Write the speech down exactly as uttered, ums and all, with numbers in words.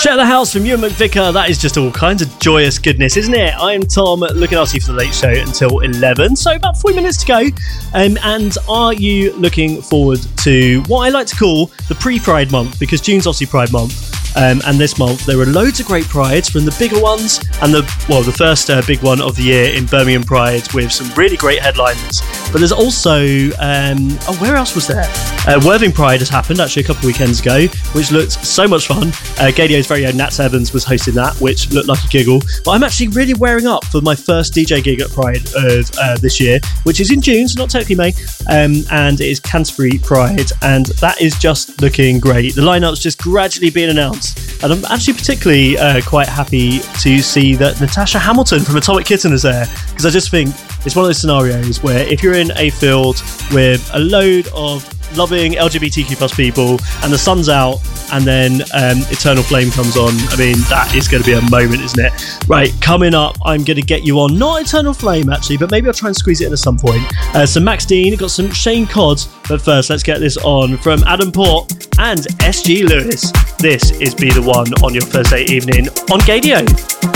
Share the House from Ewan McVicker. That is just all kinds of joyous goodness, isn't it? I am Tom, looking after you for the late show until eleven, so about forty minutes to go. Um, and are you looking forward to what I like to call the pre-Pride month? Because June's obviously Pride month. Um, and this month there were loads of great prides, from the bigger ones and the well the first uh, big one of the year in Birmingham Pride, with some really great headliners. But there's also um, oh where else was there? Uh, Worthing Pride has happened actually a couple of weekends ago, which looked so much fun. uh, Gadio's very own Nats Evans was hosting that, which looked like a giggle. But I'm actually really wearing up for my first D J gig at Pride uh, uh, this year, which is in June, so not technically May, um, and it is Canterbury Pride, and that is just looking great. The lineup's just gradually being announced. And I'm actually particularly uh, quite happy to see that Natasha Hamilton from Atomic Kitten is there, because I just think it's one of those scenarios where if you're in a field with a load of loving L G B T Q plus people and the sun's out and then um, Eternal Flame comes on, I mean, that is going to be a moment, isn't it? Right, coming up, I'm going to get you on, not Eternal Flame actually, but maybe I'll try and squeeze it in at some point. Uh, some Max Dean, got some Shane Codd, but first let's get this on from Adam Port and S G Lewis. This is Be The One on your Thursday evening on Gadio.